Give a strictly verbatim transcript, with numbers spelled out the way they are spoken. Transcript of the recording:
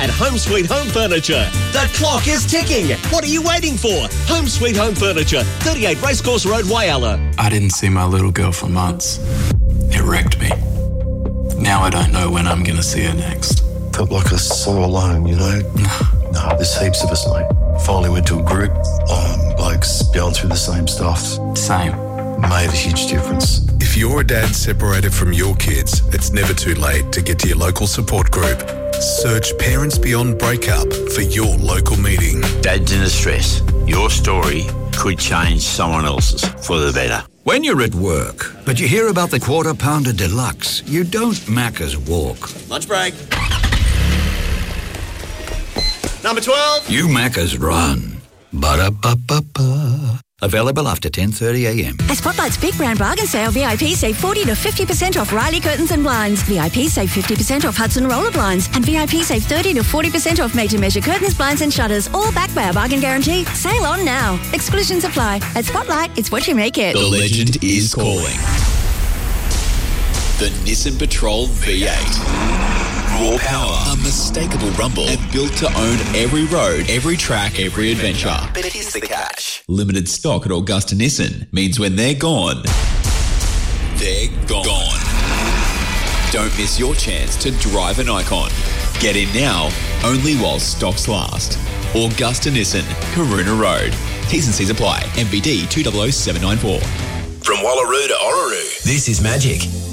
at Home Sweet Home Furniture. The clock is ticking. What are you waiting for? Home Sweet Home Furniture, thirty-eight Racecourse Road, Whyalla. I didn't see my little girl for months. It wrecked me. Now I don't know when I'm going to see her next. Felt like I was so alone, you know? No, there's heaps of us, mate. Finally went to a group. Um, blokes going through the same stuff. Same. Made a huge difference. If you're a dad separated from your kids, it's never too late to get to your local support group. Search Parents Beyond Breakup for your local meeting. Dads in distress. Your story could change someone else's for the better. When you're at work, but you hear about the Quarter Pounder Deluxe, you don't Macca's walk. Lunch break. Number twelve. You Macca's run. Ba-da-ba-ba-ba. Available after ten thirty a m. At Spotlight's Big Brand Bargain Sale, V I P save forty to fifty percent off Riley Curtains and Blinds. V I P save fifty percent off Hudson Roller Blinds. And V I P save thirty to forty percent off made-to-measure curtains, blinds and shutters. All backed by a bargain guarantee. Sale on now. Exclusions apply. At Spotlight, it's what you make it. The legend is calling. The Nissan Patrol V eight. Raw power, unmistakable rumble, and built to own every road, every track, every adventure. But here's the catch. Limited stock at Augusta Nissan means when they're gone, they're gone. Don't miss your chance to drive an icon. Get in now, only while stocks last. Augusta Nissan, Karuna Road. T's and C's apply. M V D two zero zero seven nine four. From Wallaroo to Orroroo. This is Magic.